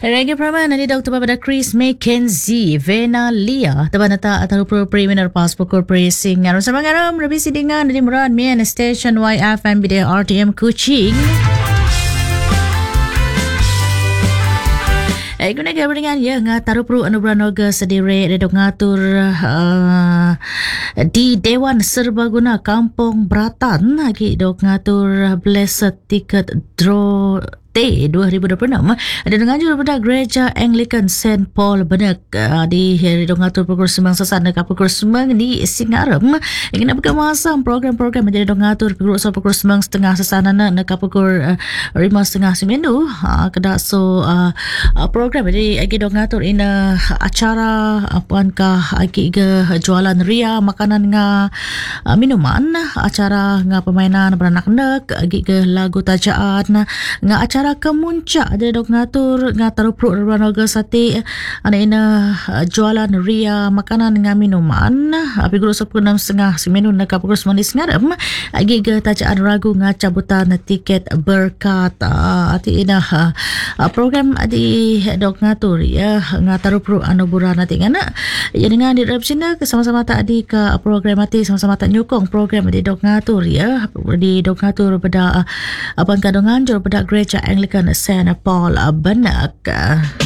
Reggae Praman ni Dr. Babada Chris Mackenzie Vena Lia tabanata atau Premier Passport Corporation ngaron sama ngaron revisi dengan di Murad Mian Station YFM BD RTM Kuching. Guna gabringan ya ngataru pro anugerah noga sedire redok ngatur di Dewan Serbaguna Kampung Beratan lagi dok ngatur blessed ticket draw T 2026 ada dengan daripada Gereja Anglican St. Paul Benak di redok ngatur pukul semang sasana pukul semang di Singarem ingin berkemasam program-program menjadi dok ngatur pukul semang setengah sasana nak pukul 5:30 semenu kedak so program jadi agi dok ngatur ina acara apakah agi ke jualan ria makanan nga minuman acara nga permainan beranak-anak agi ke lagu tajaan nga acara kemuncak ada dok ngatur ngataru pro ranoga sate ana ina jualan ria makanan dengan minuman api guru 6:30 semenu nak pukul 9 ngarem agi ke tajaan ragu ngacabutan tiket berkat ati ina program di dok ngatur ya ngataru pro anubura nanti ngana ya dengan di repsina sama-sama tak di ke program ati sama-sama tak nyukong program di dok ngatur ya di dok ngatur pada apa kadongan jor pada Gereja Anglican St. Paul Benak.